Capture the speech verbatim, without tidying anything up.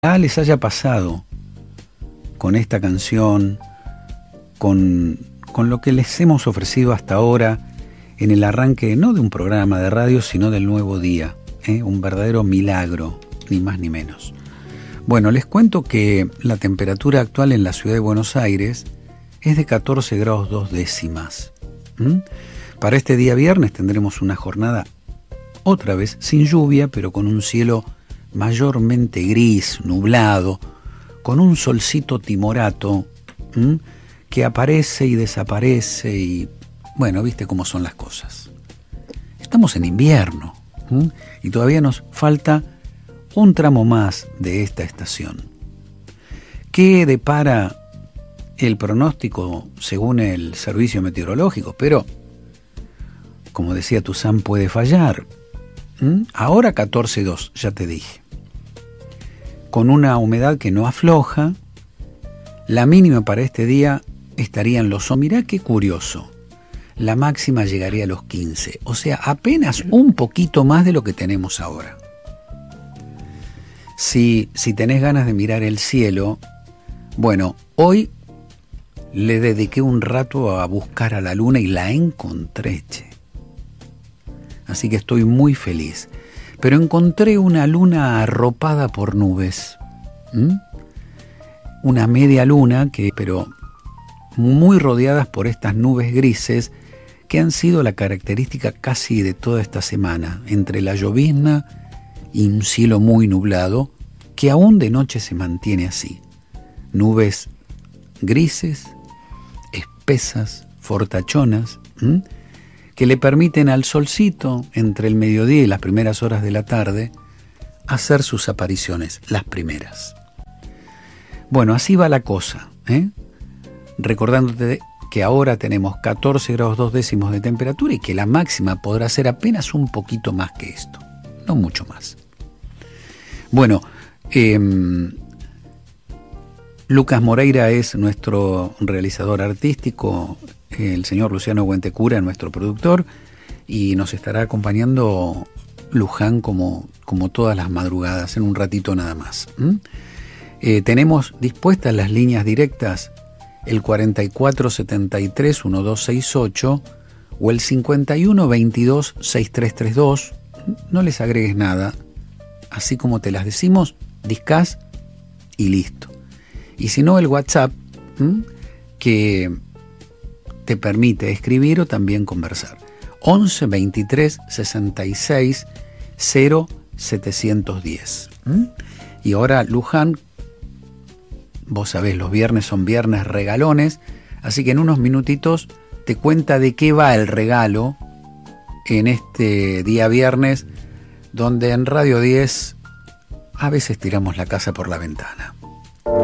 les haya pasado con esta canción, con, con lo que les hemos ofrecido hasta ahora en el arranque no de un programa de radio, sino del nuevo día, ¿eh? Un verdadero milagro, ni más ni menos. Bueno, les cuento que la temperatura actual en la ciudad de Buenos Aires es de catorce grados dos décimas. ¿Mm? Para este día viernes tendremos una jornada otra vez sin lluvia, pero con un cielo mayormente gris, nublado, con un solcito timorato, ¿m? que aparece y desaparece y, bueno, viste cómo son las cosas. Estamos en invierno, ¿m? y todavía nos falta un tramo más de esta estación. ¿Qué depara el pronóstico según el servicio meteorológico? Pero, como decía Tuzán, puede fallar. ¿m? Ahora catorce coma dos, ya te dije. Con una humedad que no afloja, la mínima para este día estaría en los... Mirá qué curioso, la máxima llegaría a los quince, o sea, apenas un poquito más de lo que tenemos ahora. Si, si tenés ganas de mirar el cielo, bueno, hoy le dediqué un rato a buscar a la luna y la encontré, che. Así que estoy muy feliz. Pero encontré una luna arropada por nubes. ¿Mm? Una media luna, que, pero muy rodeadas por estas nubes grises que han sido la característica casi de toda esta semana, entre la llovizna y un cielo muy nublado, que aún de noche se mantiene así. Nubes grises, espesas, fortachonas, ¿Mm? que le permiten al solcito, entre el mediodía y las primeras horas de la tarde, hacer sus apariciones, las primeras. Bueno, así va la cosa, ¿eh? Recordándote que ahora tenemos catorce grados dos décimos de temperatura y que la máxima podrá ser apenas un poquito más que esto, no mucho más. Bueno, eh, Lucas Moreira es nuestro realizador artístico, el señor Luciano Huentecura, nuestro productor, y nos estará acompañando Luján como, como todas las madrugadas, en un ratito nada más. ¿Mm? Eh, tenemos dispuestas las líneas directas, el cuarenta y cuatro setenta y tres diecinueve sesenta y ocho o el cincuenta y uno veintidós sesenta y tres treinta y dos. No les agregues nada, así como te las decimos, discás y listo. Y si no, el WhatsApp, ¿m? que te permite escribir o también conversar. once veintitrés sesenta y seis cero setecientos diez. ¿Mm? Y ahora Luján, vos sabés, los viernes son viernes regalones, así que en unos minutitos te cuenta de qué va el regalo en este día viernes, donde en Radio diez a veces tiramos la casa por la ventana.